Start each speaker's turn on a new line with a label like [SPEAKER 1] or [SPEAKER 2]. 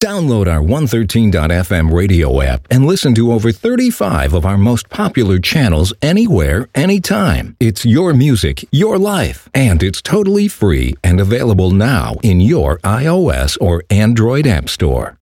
[SPEAKER 1] Download our 113.fm radio app and listen to over 35 of our most popular channels anywhere, anytime. It's your music, your life, and it's totally free and available now in your iOS or Android app store.